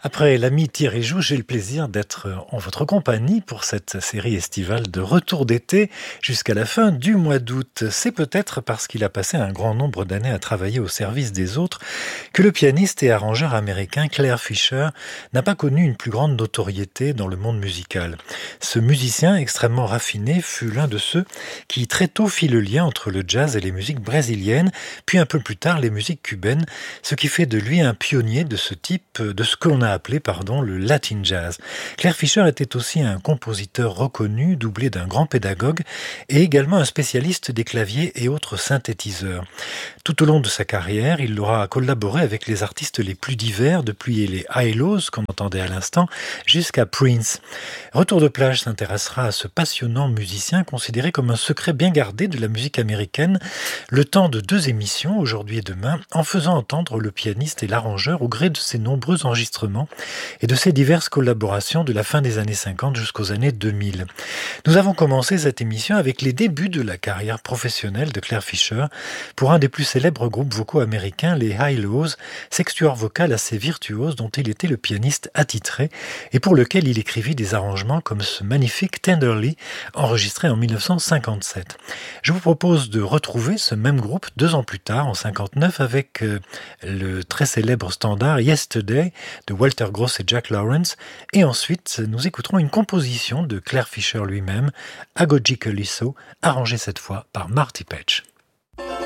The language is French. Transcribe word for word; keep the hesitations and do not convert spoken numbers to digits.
Après l'ami Thierry Joux, j'ai le plaisir d'être en votre compagnie pour cette série estivale de retour d'été jusqu'à la fin du mois d'août. C'est peut-être parce qu'il a passé un grand nombre d'années à travailler au service des autres que le pianiste et arrangeur américain Clare Fischer n'a pas connu une plus grande notoriété dans le monde musical. Ce musicien extrêmement raffiné fut l'un de ceux qui très tôt fit le lien entre le jazz et les musiques brésiliennes, puis un peu plus tard les musiques cubaines, ce qui fait de lui un pionnier de ce type, de ce que l'on a appelé pardon, le Latin Jazz. Clare Fischer était aussi un compositeur reconnu, doublé d'un grand pédagogue, et également un spécialiste des claviers et autres synthétiseurs. Tout au long de sa carrière, il aura collaboré avec les artistes les plus divers, depuis les Hi-Lows, qu'on entendait à l'instant, jusqu'à Prince. Retour de plage s'intéressera à ce passionnant musicien considéré comme un secret bien gardé de la musique américaine, le temps de deux émissions, aujourd'hui et demain, en faisant entendre le pianiste et l'arrangeur au gré de ses nombreux enregistrements et de ses diverses collaborations de la fin des années cinquante jusqu'aux années deux mille. Nous avons commencé cette émission avec les débuts de la carrière professionnelle de Clare Fischer pour un des plus célèbres groupes vocaux américains, les Hi-Lows, sextuor vocal assez virtuose dont il était le pianiste attitré et pour lequel il écrivit des arrangements comme ce magnifique Tenderly enregistré en dix-neuf cent cinquante-sept. Je vous propose de retrouver ce même groupe deux ans plus tard, en cinquante-neuf, avec euh, le très célèbre standard Yesterday de Walter Gross et Jack Lawrence, et ensuite nous écouterons une composition de Clare Fischer lui-même, Agogi Calypso, arrangée cette fois par Marty Patch.